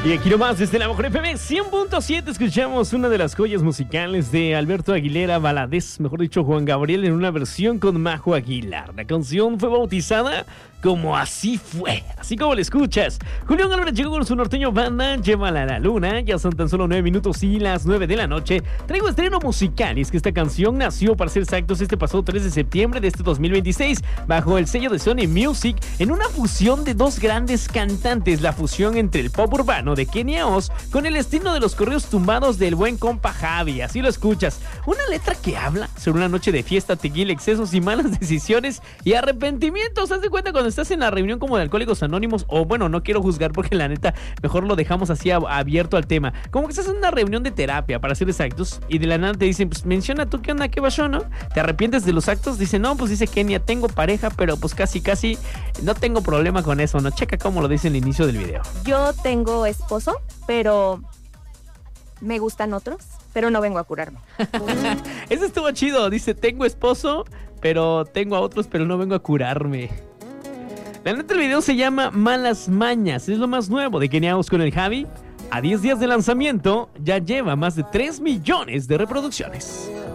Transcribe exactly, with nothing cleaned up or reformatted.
Y aquí nomás desde la Mejor F M cien punto siete escuchamos una de las joyas musicales de Alberto Aguilera Valadez, mejor dicho Juan Gabriel, en una versión con Majo Aguilar. La canción fue bautizada como Así Fue, así como la escuchas. Julián Álvarez llegó con su norteño banda Llévala a la Luna. Ya son tan solo nueve minutos y las nueve de la noche. Traigo estreno musical y es que esta canción nació, para ser exactos, este pasado tres de septiembre de este dos mil veintiséis bajo el sello de Sony Music, en una fusión de dos grandes cantantes, la fusión entre el pop urbano de Kenia Oz con el estilo de los correos tumbados del buen compa Javi. Así lo escuchas, una letra que habla sobre una noche de fiesta, tequila, excesos y malas decisiones y arrepentimientos. Haz de cuenta cuando estás en la reunión como de Alcohólicos Anónimos, o bueno, no quiero juzgar porque la neta mejor lo dejamos así ab- abierto al tema, como que estás en una reunión de terapia, para ser exactos, y de la nada te dicen, pues menciona tú qué onda, qué pasó, ¿no? ¿Te arrepientes de los actos? Dice, no, pues dice Kenia, tengo pareja, pero pues casi casi no tengo problema con eso, ¿no? Checa cómo lo dice en el inicio del video. Yo tengo esposo, pero me gustan otros, pero no vengo a curarme. Eso estuvo chido, dice, tengo esposo, pero tengo a otros, pero no vengo a curarme. La neta, el video se llama Malas Mañas, es lo más nuevo de Kenia Oz con el Javi. A diez días de lanzamiento ya lleva más de tres millones de reproducciones.